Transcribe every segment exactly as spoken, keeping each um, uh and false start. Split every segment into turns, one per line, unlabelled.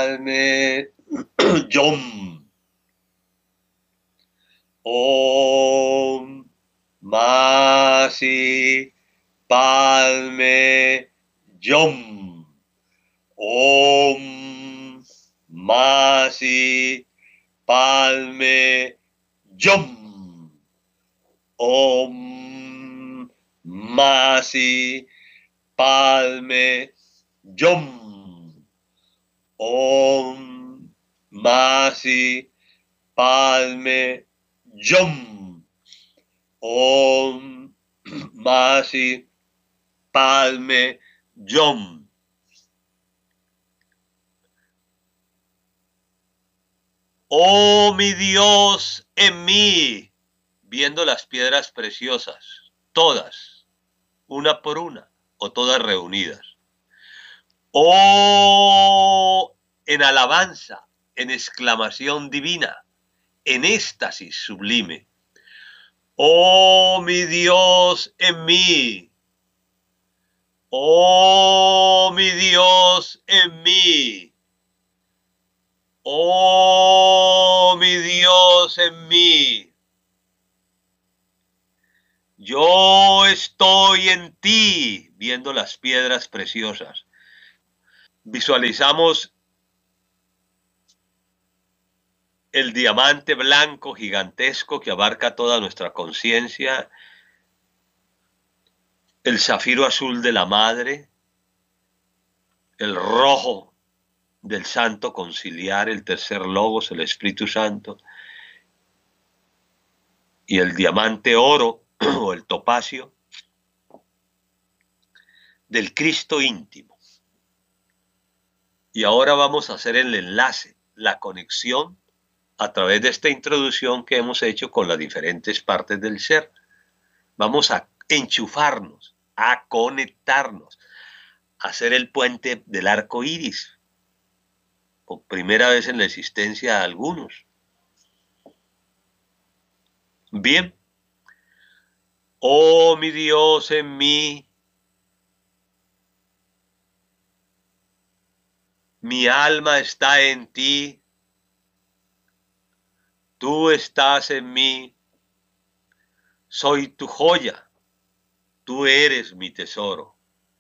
Palme Yom. Om Masi Palme Yom. Om Masi Palme Yom. Om Masi Palme Yom. Om Masi Palme Yom. Om Masi Palme Yom. Oh mi Dios en mí, viendo las piedras preciosas, todas, una por una, o todas reunidas. Oh, en alabanza, en exclamación divina, en éxtasis sublime. Oh mi Dios en mí. Oh mi Dios en mí. Oh mi Dios en mí. Yo estoy en ti, viendo las piedras preciosas. Visualizamos el diamante blanco gigantesco que abarca toda nuestra conciencia, el zafiro azul de la Madre, el rojo del Santo Conciliar, el tercer Logos, el Espíritu Santo, y el diamante oro o el topacio del Cristo íntimo. Y ahora vamos a hacer el enlace, la conexión a través de esta introducción que hemos hecho con las diferentes partes del ser. Vamos a enchufarnos, a conectarnos, a hacer el puente del arco iris, por primera vez en la existencia de algunos. Bien. Oh mi Dios en mí, mi alma está en ti, tú estás en mí, soy tu joya, tú eres mi tesoro.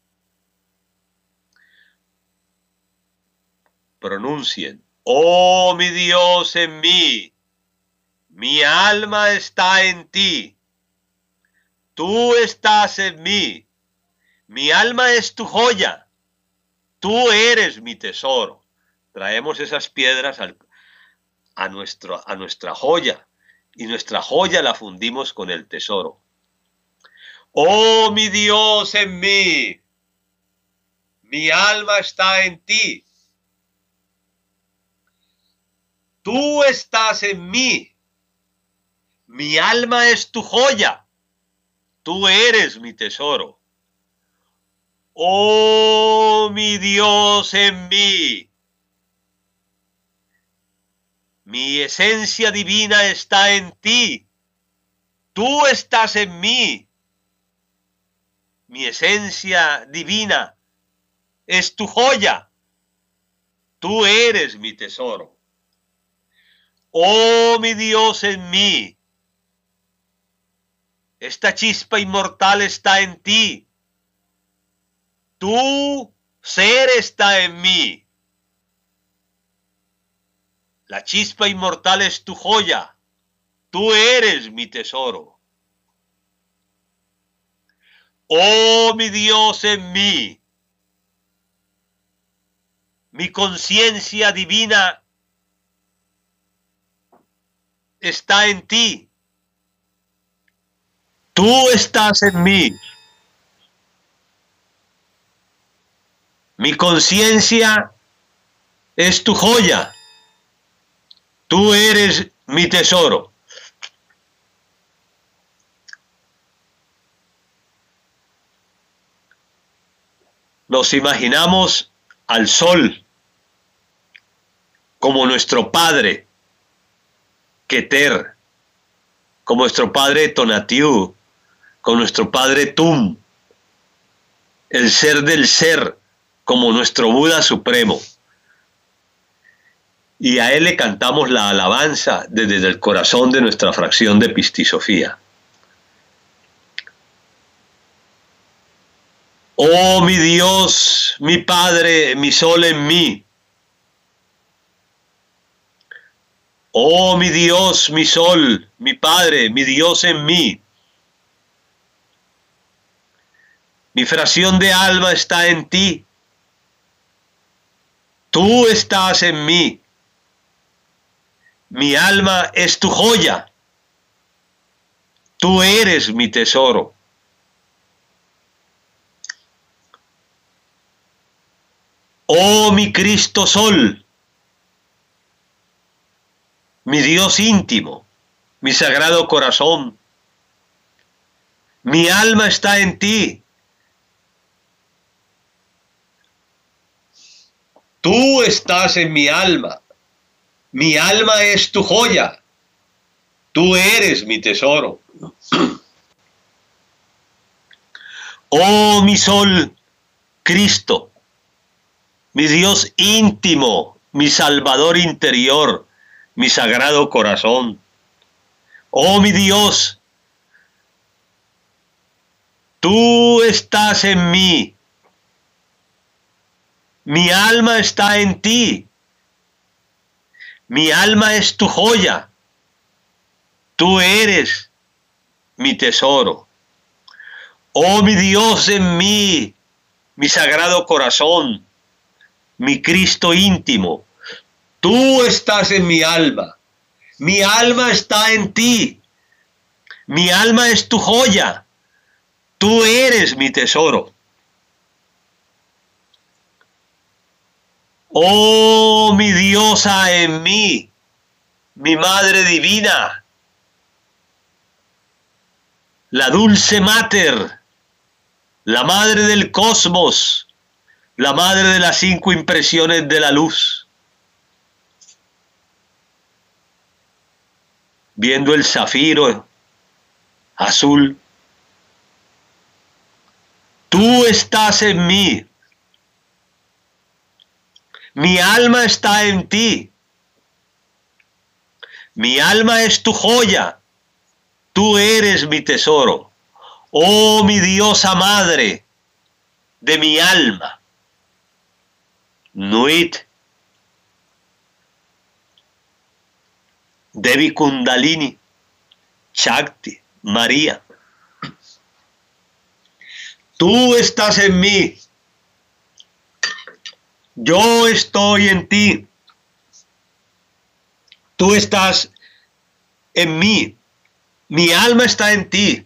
Pronuncien, oh mi Dios en mí, mi alma está en ti, tú estás en mí, mi alma es tu joya, tú eres mi tesoro. Traemos esas piedras al, a, nuestro, a nuestra joya y nuestra joya la fundimos con el tesoro. Oh mi Dios en mí, mi alma está en ti, tú estás en mí, mi alma es tu joya, tú eres mi tesoro. Oh mi Dios en mí, mi esencia divina está en ti, tú estás en mí, mi esencia divina es tu joya, tú eres mi tesoro. Oh mi Dios en mí, esta chispa inmortal está en ti, tu ser está en mí, la chispa inmortal es tu joya, tú eres mi tesoro. Oh mi Dios en mí, mi conciencia divina está en ti, tú estás en mí, mi conciencia es tu joya, tú eres mi tesoro. Nos imaginamos al sol como nuestro padre, Keter, como nuestro padre Tonatiuh, como nuestro padre Tum, el ser del ser, como nuestro Buda supremo. y a Él le cantamos la alabanza desde el corazón de nuestra fracción de Pistisofía. Oh mi Dios, mi Padre, mi sol en mí. Oh mi Dios, mi sol, mi Padre, mi Dios en mí. Mi fracción de alma está en ti. Tú estás en mí. Mi alma es tu joya. Tú eres mi tesoro. Oh mi Cristo Sol, mi Dios íntimo, mi sagrado corazón, mi alma está en ti. Tú estás en mi alma. Mi alma es tu joya. Tú eres mi tesoro. Oh mi sol, Cristo, mi Dios íntimo, mi Salvador interior, mi sagrado corazón. Oh mi Dios, tú estás en mí. Mi alma está en ti. Mi alma es tu joya. Tú eres mi tesoro. Oh mi Dios en mí, mi sagrado corazón, mi Cristo íntimo. Tú estás en mi alma. Mi alma está en ti. Mi alma es tu joya. Tú eres mi tesoro. Oh mi diosa en mí, mi Madre Divina, la dulce Mater, la Madre del Cosmos, la Madre de las cinco impresiones de la luz. Viendo el zafiro azul, tú estás en mí. Mi alma está en ti. Mi alma es tu joya. Tú eres mi tesoro. Oh mi diosa madre de mi alma. Nuit. Devi Kundalini. Shakti. María. Tú estás en mí. Yo estoy en ti. Tú estás en mí. Mi alma está en ti.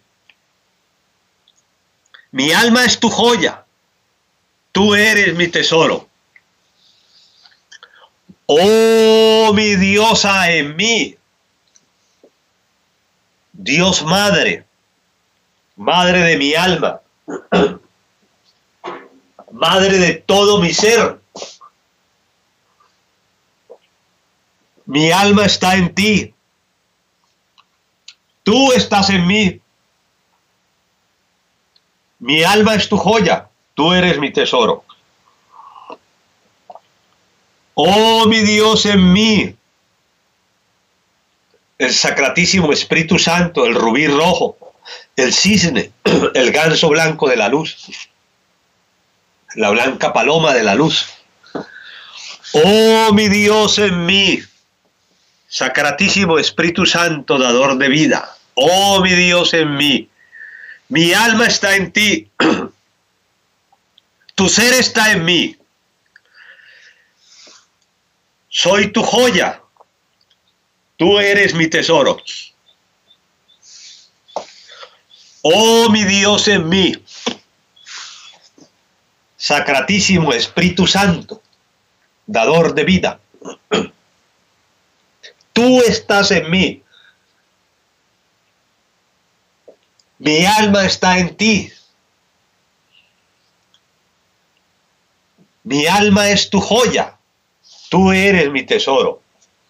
Mi alma es tu joya. Tú eres mi tesoro. Oh, mi diosa en mí. Dios Madre. Madre de mi alma. Madre de todo mi ser. Mi alma está en ti. Tú estás en mí. Mi alma es tu joya. Tú eres mi tesoro. Oh, mi Dios en mí. El Sacratísimo Espíritu Santo, el rubí rojo, el cisne, el ganso blanco de la luz, la blanca paloma de la luz. Oh, mi Dios en mí. Sacratísimo Espíritu Santo, dador de vida. Oh, mi Dios en mí. Mi alma está en ti. Tu ser está en mí. Soy tu joya. Tú eres mi tesoro. Oh, mi Dios en mí. Sacratísimo Espíritu Santo, dador de vida. Tú estás en mí. Mi alma está en ti. Mi alma es tu joya. Tú eres mi tesoro.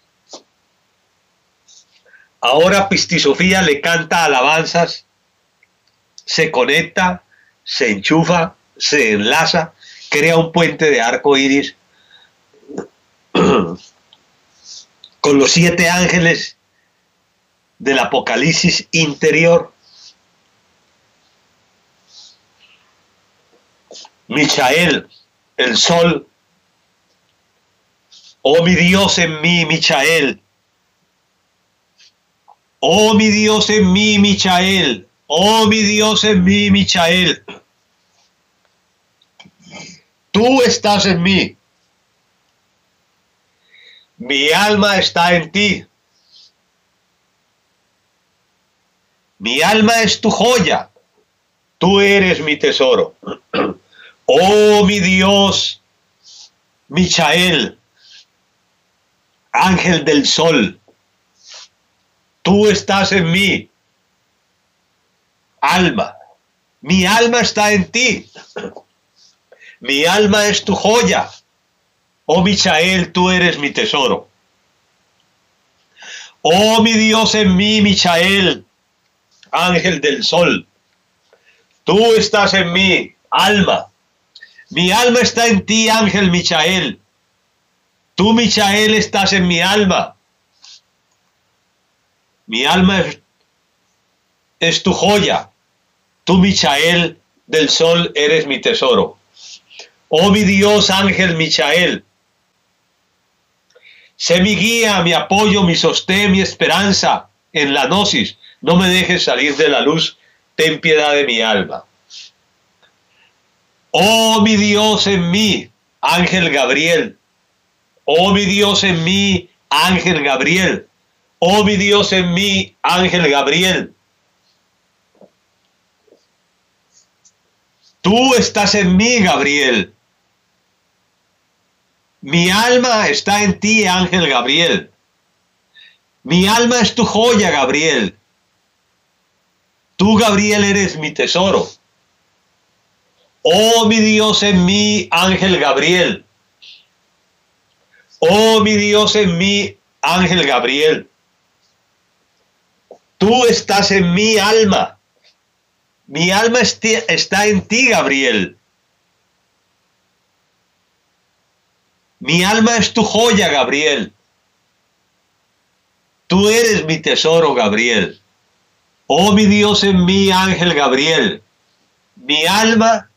Ahora Pistisofía le canta alabanzas, se conecta, se enchufa, se enlaza, crea un puente de arco iris con los siete ángeles del Apocalipsis interior. Michael, el sol. Oh mi Dios en mí, Michael. Oh mi Dios en mí, Michael. Oh mi Dios en mí, Michael. Tú estás en mí. Mi alma está en ti. Mi alma es tu joya. Tú eres mi tesoro. Oh mi Dios, Michael, ángel del sol. Tú estás en mí. Alma. Mi alma está en ti. Mi alma es tu joya. Oh Michael, tú eres mi tesoro. Oh mi Dios en mí, Michael, ángel del sol. Tú estás en mí, alma. Mi alma está en ti, ángel Michael. Tú, Michael, estás en mi alma. Mi alma es, es tu joya. Tú, Michael, del sol, eres mi tesoro. Oh mi Dios, ángel Michael. Sé mi guía, mi apoyo, mi sostén, mi esperanza en la gnosis. No me dejes salir de la luz. Ten piedad de mi alma. Oh mi Dios en mí, ángel Gabriel. Oh mi Dios en mí, ángel Gabriel. Oh mi Dios en mí, ángel Gabriel. Tú estás en mí, Gabriel. Mi alma está en ti, ángel Gabriel. Mi alma es tu joya, Gabriel. Tú, Gabriel, eres mi tesoro. Oh mi Dios en mí, ángel Gabriel. Oh mi Dios en mí, ángel Gabriel. Tú estás en mi alma. Mi alma está en ti, Gabriel. Mi alma es tu joya, Gabriel. Tú eres mi tesoro, Gabriel. Oh mi Dios en mí, ángel Gabriel. Mi alma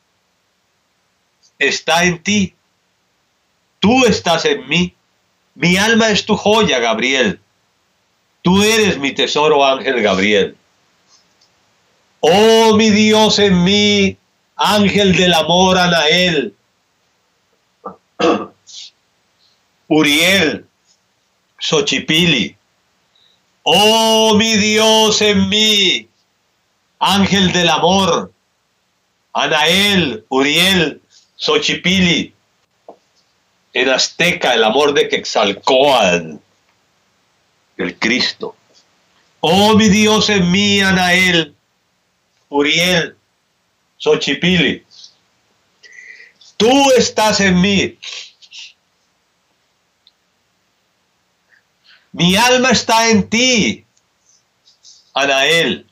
está en ti. Tú estás en mí. Mi alma es tu joya, Gabriel. Tú eres mi tesoro, ángel Gabriel. Oh mi Dios en mí, ángel del amor, Anael. Uriel, Xochipili. Oh mi Dios en mí, ángel del amor, Anael, Uriel, Xochipili. En azteca, el amor de Quetzalcóatl, el Cristo. Oh mi Dios en mí, Anael, Uriel, Xochipili. Tú estás en mí. Mi alma está en ti, Anael.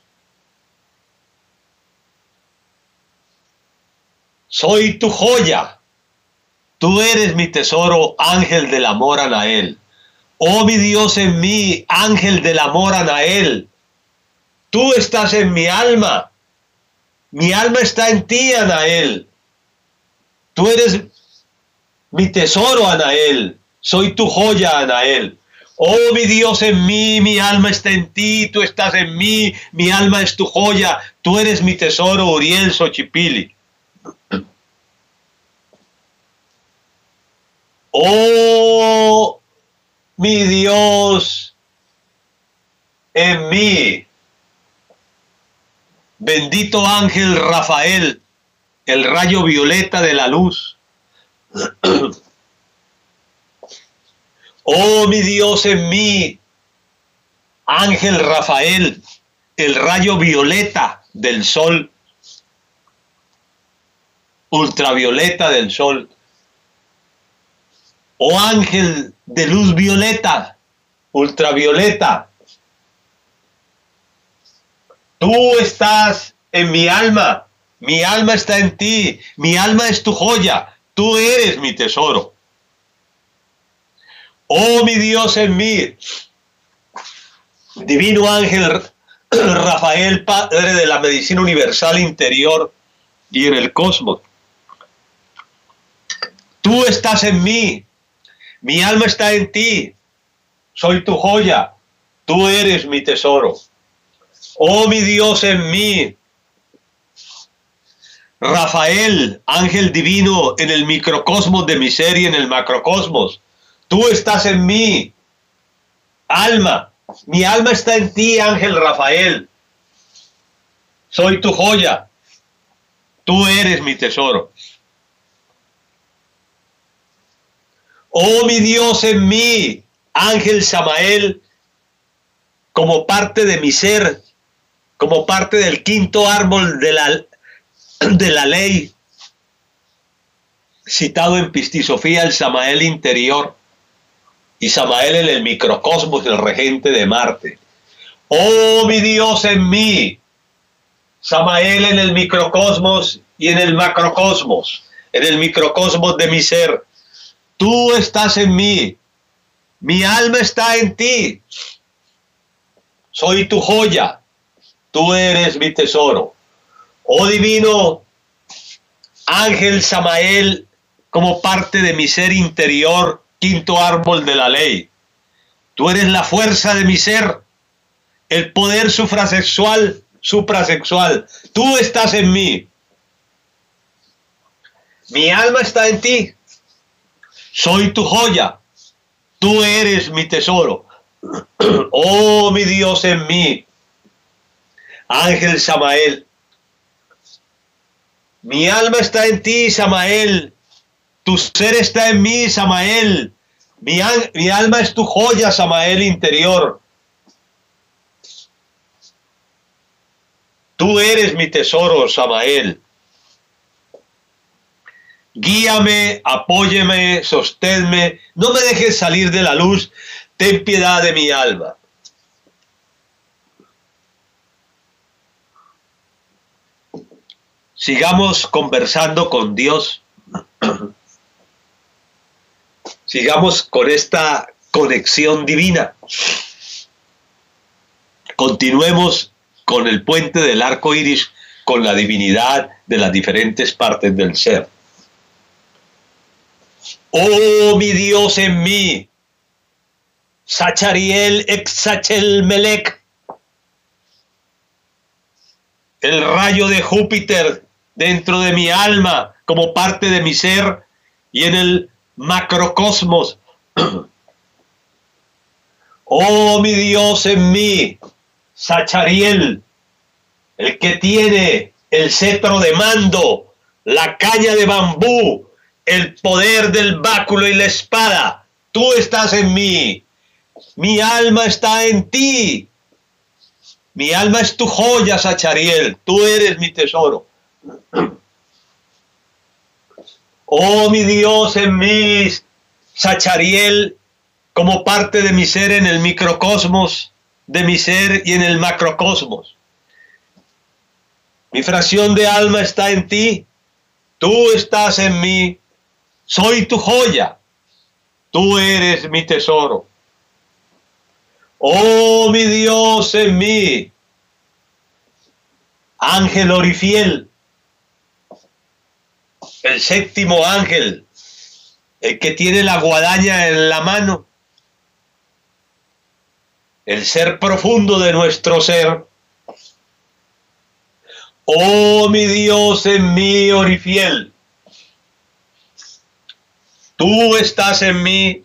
Soy tu joya. Tú eres mi tesoro, ángel del amor, Anael. Oh mi Dios en mí, ángel del amor, Anael. Tú estás en mi alma. Mi alma está en ti, Anael. Tú eres mi tesoro, Anael. Soy tu joya, Anael. Oh mi Dios en mí, mi alma está en ti, tú estás en mí, mi alma es tu joya, tú eres mi tesoro, Uriel, Xochipili. Oh mi Dios en mí, bendito ángel Rafael, el rayo violeta de la luz. Oh mi Dios en mí, ángel Rafael, el rayo violeta del sol, ultravioleta del sol. Oh ángel de luz violeta, ultravioleta. Tú estás en mi alma, mi alma está en ti, mi alma es tu joya, tú eres mi tesoro. Oh mi Dios en mí, divino ángel Rafael, Padre de la medicina universal interior y en el cosmos. Tú estás en mí, mi alma está en ti, soy tu joya, tú eres mi tesoro. Oh mi Dios en mí, Rafael, ángel divino en el microcosmos de mi ser y en el macrocosmos. Tú estás en mí, alma, mi alma está en ti, ángel Rafael. Soy tu joya, tú eres mi tesoro. Oh mi Dios en mí, ángel Samael, como parte de mi ser, como parte del quinto árbol de la, de la ley, citado en Pistisofía, el Samael interior, y Samael en el microcosmos, el regente de Marte. Oh mi Dios en mí, Samael en el microcosmos y en el macrocosmos, en el microcosmos de mi ser. Tú estás en mí, mi alma está en ti, soy tu joya, tú eres mi tesoro. Oh divino ángel Samael, como parte de mi ser interior, quinto árbol de la ley. Tú eres la fuerza de mi ser, el poder suprasexual, suprasexual. Tú estás en mí. Mi alma está en ti. Soy tu joya. Tú eres mi tesoro. Oh, mi Dios en mí. Ángel Samael. Mi alma está en ti, Samael. Tu ser está en mí, Samael. Mi, mi alma es tu joya, Samael interior. Tú eres mi tesoro, Samael. Guíame, apóyeme, sosténme. No me dejes salir de la luz. Ten piedad de mi alma. Sigamos conversando con Dios. Sigamos con esta conexión divina. Continuemos con el puente del arco iris, con la divinidad de las diferentes partes del ser. Oh, mi Dios en mí, Sachariel Exachel Melech, el rayo de Júpiter dentro de mi alma, como parte de mi ser y en el macrocosmos. Oh, mi Dios en mí, Sachariel, el que tiene el cetro de mando, la caña de bambú, el poder del báculo y la espada. Tú estás en mí. Mi alma está en ti. Mi alma es tu joya, Sachariel. Tú eres mi tesoro. Oh, mi Dios en mí, Sachariel, como parte de mi ser en el microcosmos de mi ser y en el macrocosmos. Mi fracción de alma está en ti. Tú estás en mí. Soy tu joya. Tú eres mi tesoro. Oh, mi Dios en mí. Ángel Orifiel, el séptimo ángel, el que tiene la guadaña en la mano, el ser profundo de nuestro ser. Oh, mi Dios en mí, Orifiel. Tú estás en mí.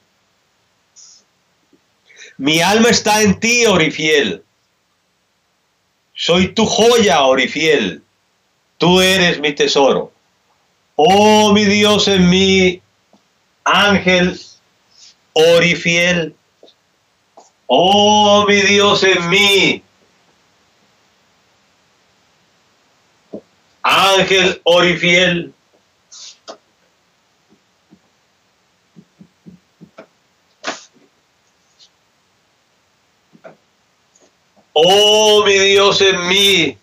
Mi alma está en ti, Orifiel. Soy tu joya, Orifiel. Tú eres mi tesoro. Oh, mi Dios en mí, ángel Orifiel. Oh, mi Dios en mí, ángel Orifiel. Oh, mi Dios en mí,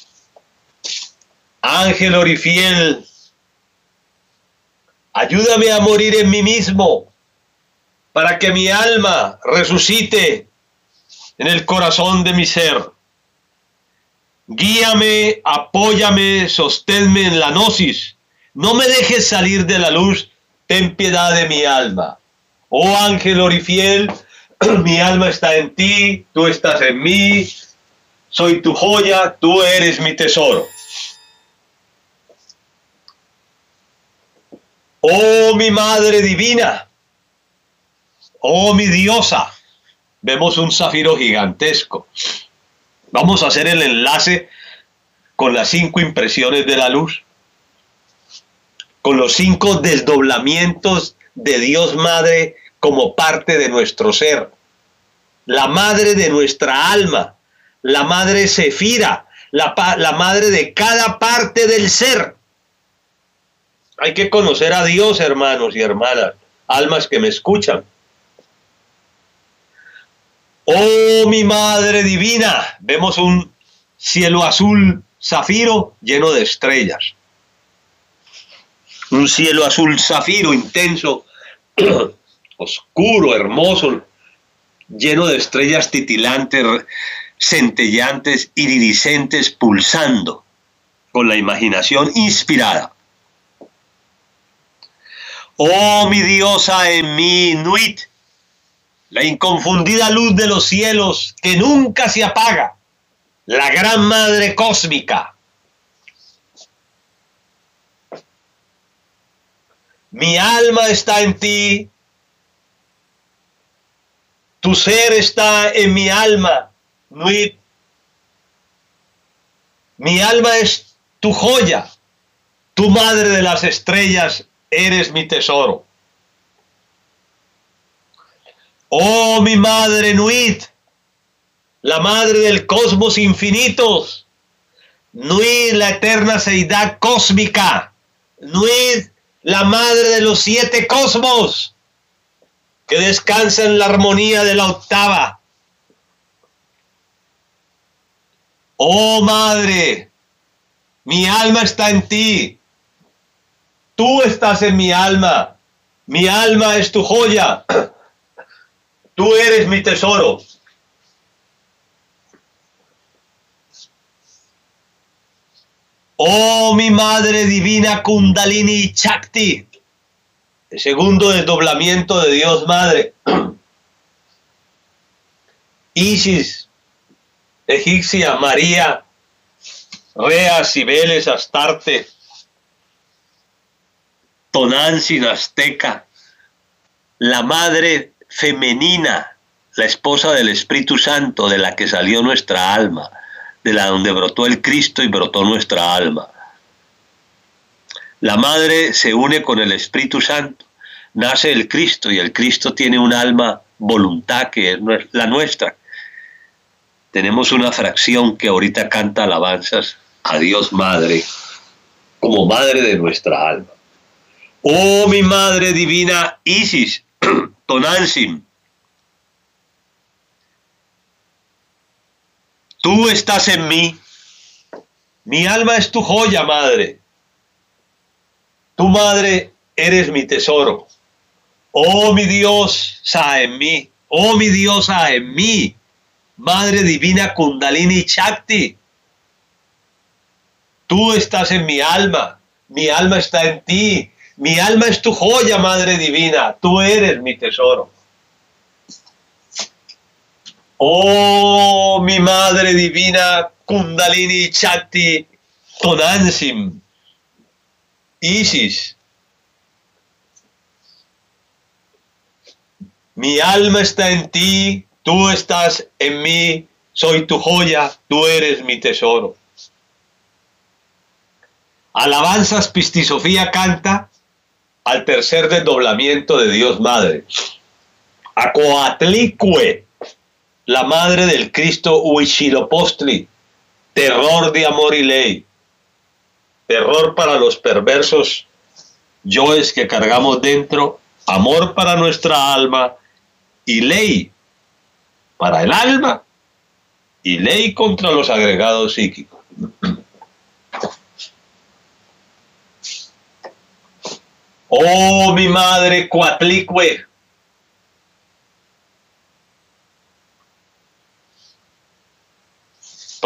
ángel Orifiel. Ayúdame a morir en mí mismo para que mi alma resucite en el corazón de mi ser. Guíame, apóyame, sosténme en la gnosis. No me dejes salir de la luz. Ten piedad de mi alma. Oh ángel orifiel, mi alma está en ti, tú estás en mí. Soy tu joya, tú eres mi tesoro. Oh mi madre divina, oh mi diosa. Vemos un zafiro gigantesco. Vamos a hacer el enlace con las cinco impresiones de la luz, con los cinco desdoblamientos de Dios Madre como parte de nuestro ser. La madre de nuestra alma, la madre Sefira, la, la madre de cada parte del ser. Hay que conocer a Dios, hermanos y hermanas, almas que me escuchan. Oh mi madre divina, vemos un cielo azul zafiro lleno de estrellas. Un cielo azul zafiro intenso, oscuro, hermoso, lleno de estrellas titilantes, centellantes, iridiscentes, pulsando con la imaginación inspirada. Oh mi diosa en mí, Nuit, la inconfundida luz de los cielos que nunca se apaga, la gran madre cósmica. Mi alma está en ti, tu ser está en mi alma, Nuit. Mi alma es tu joya, tu madre de las estrellas, eres mi tesoro. Oh mi madre Nuit, la madre del cosmos infinitos, Nuit, la eterna seidad cósmica, Nuit, la madre de los siete cosmos, que descansa en la armonía de la octava. Oh madre, mi alma está en ti, tú estás en mi alma, mi alma es tu joya, tú eres mi tesoro. Oh mi madre divina Kundalini Chakti, el segundo desdoblamiento de Dios Madre. Isis, egipcia, María, Rea, Cibeles, Astarte, Tonantzin, azteca, la madre femenina, la esposa del Espíritu Santo, de la que salió nuestra alma, de la donde brotó el Cristo y brotó nuestra alma. La madre se une con el Espíritu Santo, nace el Cristo y el Cristo tiene un alma, voluntad que es la nuestra. Tenemos una fracción que ahorita canta alabanzas a Dios Madre, como madre de nuestra alma. Oh mi madre divina Isis, Tonantzin, tú estás en mí, mi alma es tu joya, madre. Tu madre eres mi tesoro. Oh mi diosa en mí, oh mi diosa en mí, madre divina Kundalini Chakti. Tú estás en mi alma, mi alma está en ti, mi alma es tu joya, madre divina, tú eres mi tesoro. Oh mi madre divina Kundalini Chakti Tonantzin, Isis, mi alma está en ti, tú estás en mí, soy tu joya, tú eres mi tesoro. Alabanzas Pistisofía canta al tercer desdoblamiento de Dios Madre. Acoatlicue, la madre del Cristo Huitzilopochtli, terror de amor y ley. Terror para los perversos yoes que cargamos dentro, amor para nuestra alma y ley para el alma y ley contra los agregados psíquicos. Oh mi madre Coatlicue,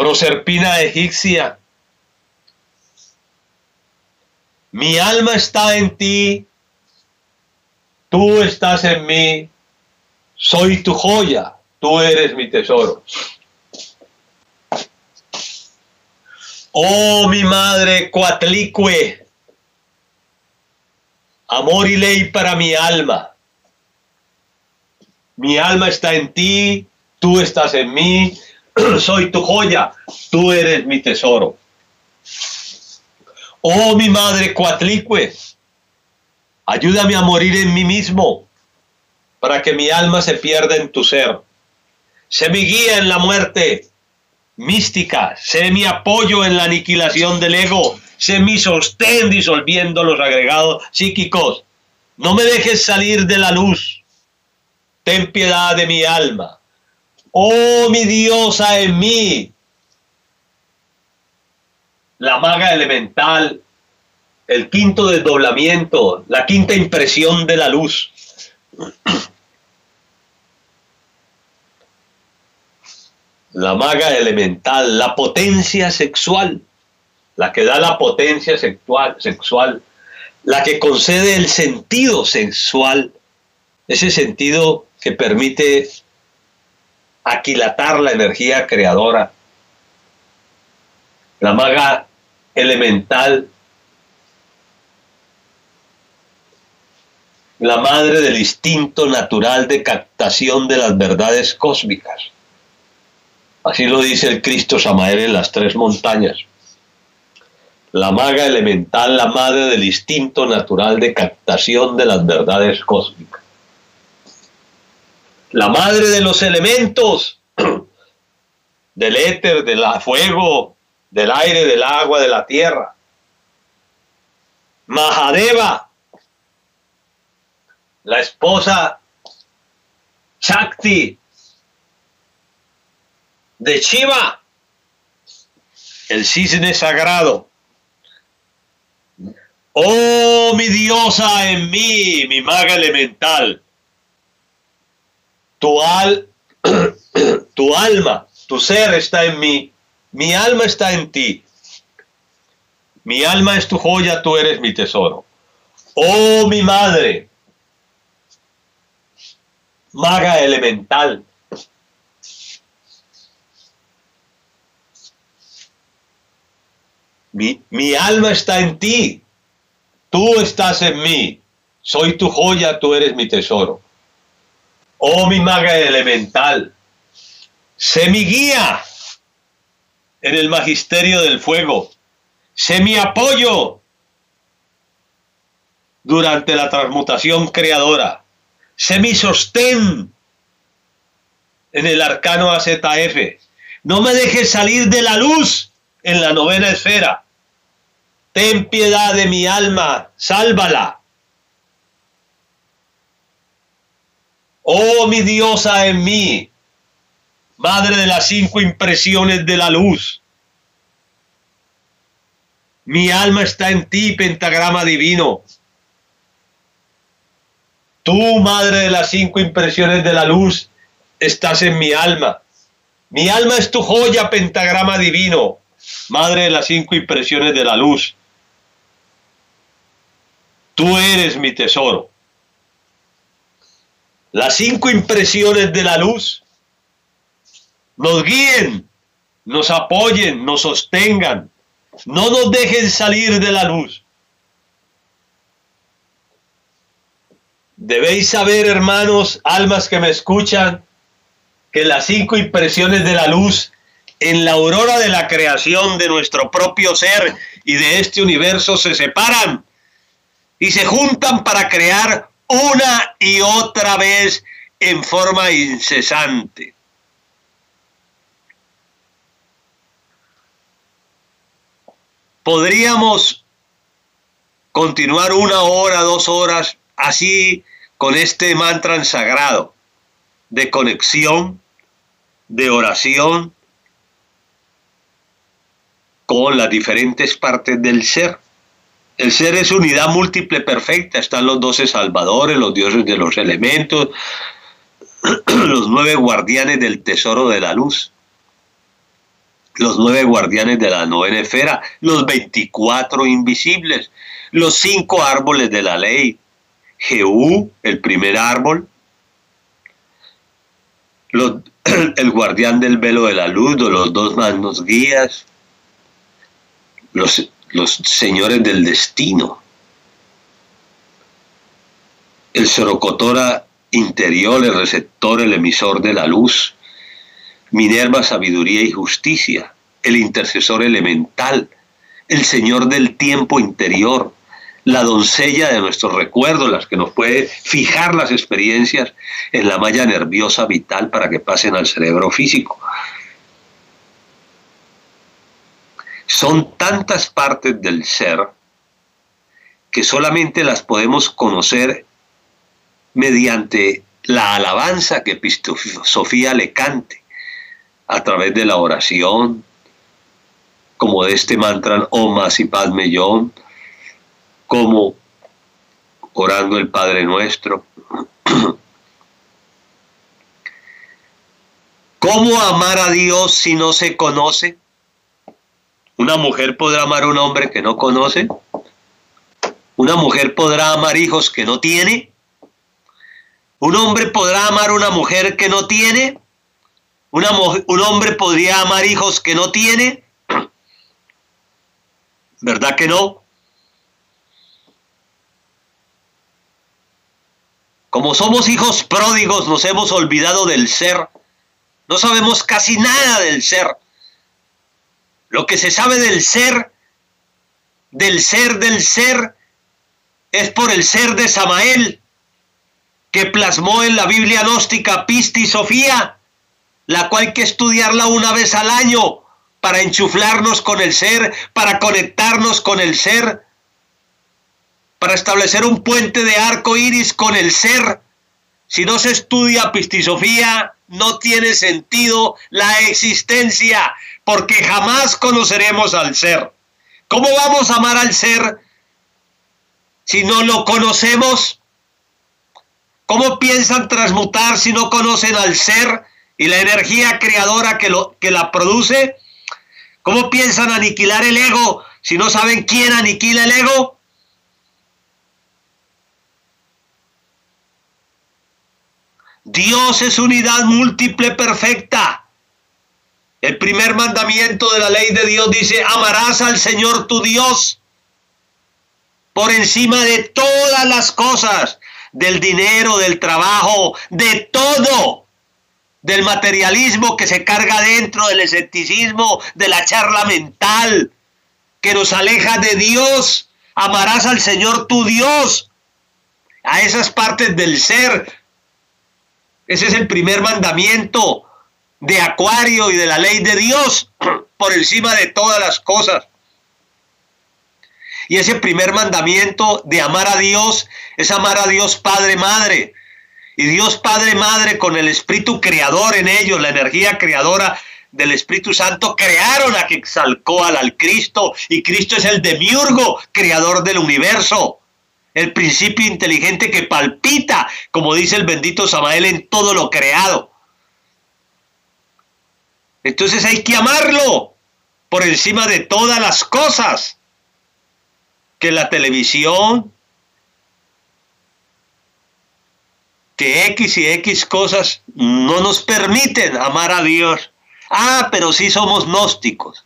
Proserpina egipcia, mi alma está en ti, tú estás en mí, soy tu joya, tú eres mi tesoro. Oh, mi madre Coatlicue, amor y ley para mi alma. Mi alma está en ti, tú estás en mí, soy tu joya, tú eres mi tesoro. Oh, mi madre Coatlicue, ayúdame a morir en mí mismo, para que mi alma se pierda en tu ser. Sé mi guía en la muerte mística, sé mi apoyo en la aniquilación del ego, sé mi sostén disolviendo los agregados psíquicos. No me dejes salir de la luz. Ten piedad de mi alma. Oh, mi diosa en mí, la maga elemental, el quinto desdoblamiento, la quinta impresión de la luz. La maga elemental, la potencia sexual, la que da la potencia sexual, sexual, la que concede el sentido sexual, ese sentido que permite aquilatar la energía creadora. La maga elemental, la madre del instinto natural de captación de las verdades cósmicas. Así lo dice el Cristo Samael en las tres montañas. La maga elemental, la madre del instinto natural de captación de las verdades cósmicas. La madre de los elementos, del éter, del fuego, del aire, del agua, de la tierra. Mahadeva, la esposa Shakti de Shiva, el cisne sagrado. Oh, mi diosa en mí, mi maga elemental. Tu, al, tu alma, tu ser está en mí, mi alma está en ti. Mi alma es tu joya, tú eres mi tesoro. Oh, mi madre, maga elemental. Mi, mi alma está en ti, tú estás en mí, soy tu joya, tú eres mi tesoro. Oh, mi maga elemental, sé mi guía en el magisterio del fuego, sé mi apoyo durante la transmutación creadora, sé mi sostén en el arcano A Z F. No me dejes salir de la luz en la novena esfera. Ten piedad de mi alma, sálvala. Oh, mi diosa en mí, madre de las cinco impresiones de la luz. Mi alma está en ti, pentagrama divino. Tú, madre de las cinco impresiones de la luz, estás en mi alma. Mi alma es tu joya, pentagrama divino, madre de las cinco impresiones de la luz. Tú eres mi tesoro. Las cinco impresiones de la luz nos guíen, nos apoyen, nos sostengan. No nos dejen salir de la luz. Debéis saber, hermanos, almas que me escuchan, que las cinco impresiones de la luz en la aurora de la creación de nuestro propio ser y de este universo se separan y se juntan para crear una y otra vez en forma incesante. Podríamos continuar una hora, dos horas, así con este mantra sagrado de conexión, de oración con las diferentes partes del ser. El ser es unidad múltiple perfecta, están los doce salvadores, los dioses de los elementos, los nueve guardianes del tesoro de la luz. los nueve guardianes de la novena esfera, los veinticuatro invisibles, los cinco árboles de la ley, Jehú, el primer árbol, los, el guardián del velo de la luz, los dos magnos guías, los, los señores del destino, el Sorocotora interior, el receptor, el emisor de la luz, Minerva, sabiduría y justicia, el intercesor elemental, el señor del tiempo interior, la doncella de nuestros recuerdos, las que nos puede fijar las experiencias en la malla nerviosa vital para que pasen al cerebro físico. Son tantas partes del ser que solamente las podemos conocer mediante la alabanza que Epistosofía le cante, a través de la oración, como de este mantra Om Masi Padme Hum, como orando el Padre Nuestro. ¿Cómo amar a Dios si no se conoce? ¿Una mujer podrá amar a un hombre que no conoce? ¿Una mujer podrá amar hijos que no tiene? ¿Un hombre podrá amar a una mujer que no tiene? Una, ¿Un hombre podría amar hijos que no tiene? ¿Verdad que no? Como somos hijos pródigos, nos hemos olvidado del ser. No sabemos casi nada del ser. Lo que se sabe del ser, del ser del ser, es por el ser de Samael, que plasmó en la Biblia gnóstica Pistisofía, la cual hay que estudiarla una vez al año para enchuflarnos con el ser, para conectarnos con el ser, para establecer un puente de arco iris con el ser. Si no se estudia Pistisofía, no tiene sentido la existencia, porque jamás conoceremos al ser. ¿Cómo vamos a amar al ser si no lo conocemos? ¿Cómo piensan transmutar si no conocen al ser y la energía creadora que, lo, que la produce? ¿Cómo piensan aniquilar el ego si no saben quién aniquila el ego? Dios es unidad múltiple perfecta. El primer mandamiento de la ley de Dios dice: amarás al Señor tu Dios por encima de todas las cosas, del dinero, del trabajo, de todo, del materialismo que se carga dentro, del escepticismo, de la charla mental que nos aleja de Dios. Amarás al Señor tu Dios, a esas partes del ser. Ese es el primer mandamiento de Acuario y de la ley de Dios, por encima de todas las cosas. Y ese primer mandamiento de amar a Dios es amar a Dios Padre Madre. Y Dios Padre Madre, con el Espíritu Creador en ellos, la energía creadora del Espíritu Santo, crearon a Quetzalcóatl, al Cristo, y Cristo es el demiurgo, creador del universo, el principio inteligente que palpita, como dice el bendito Samael, en todo lo creado. Entonces hay que amarlo por encima de todas las cosas. Que la televisión, que X y X cosas no nos permiten amar a Dios. Ah, pero sí somos gnósticos.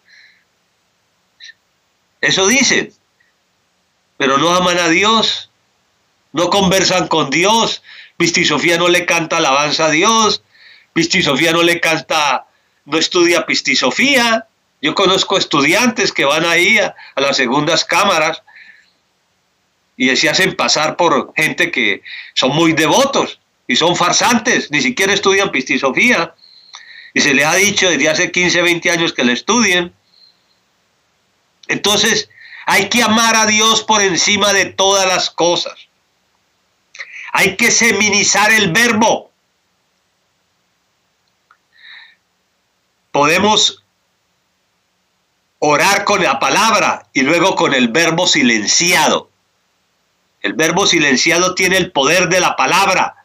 Eso dicen. Pero no aman a Dios, no conversan con Dios. Pistisofía no le canta alabanza a Dios. Pistisofía no le canta, no estudia Pistisofía. Yo conozco estudiantes que van ahí a, a las segundas cámaras y se hacen pasar por gente que son muy devotos y son farsantes, ni siquiera estudian Pistisofía. Y se les ha dicho desde hace quince, veinte años que le estudien. Entonces, hay que amar a Dios por encima de todas las cosas. Hay que seminizar el verbo. Podemos orar con la palabra y luego con el verbo silenciado. El verbo silenciado tiene el poder de la palabra.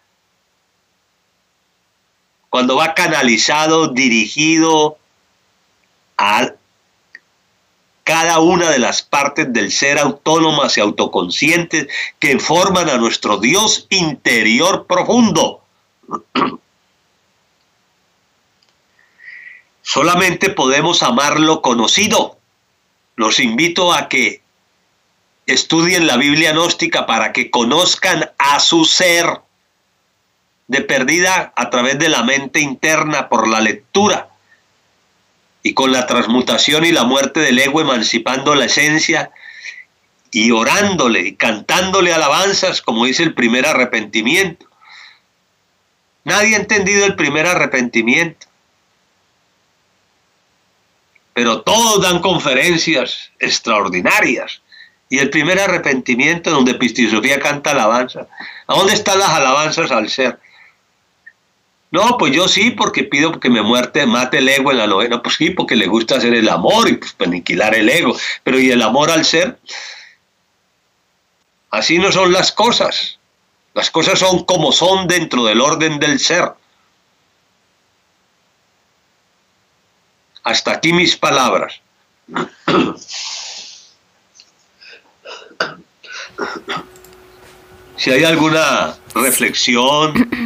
Cuando va canalizado, dirigido a cada una de las partes del ser autónomas y autoconscientes que forman a nuestro Dios interior profundo. Solamente podemos amar lo conocido. Los invito a que estudien la Biblia gnóstica para que conozcan a su ser, de perdida a través de la mente interna por la lectura. Y con la transmutación y la muerte del ego, emancipando la esencia y orándole y cantándole alabanzas, como dice el primer arrepentimiento. Nadie ha entendido el primer arrepentimiento, pero todos dan conferencias extraordinarias. Y el primer arrepentimiento, donde Pistisofía canta alabanza. ¿A dónde están las alabanzas al ser? No, pues yo sí, porque pido que me muerte, mate el ego en la novena. Pues sí, porque le gusta hacer el amor y pues aniquilar el ego. Pero ¿y el amor al ser? Así no son las cosas. Las cosas son como son dentro del orden del ser. Hasta aquí mis palabras. Si hay alguna reflexión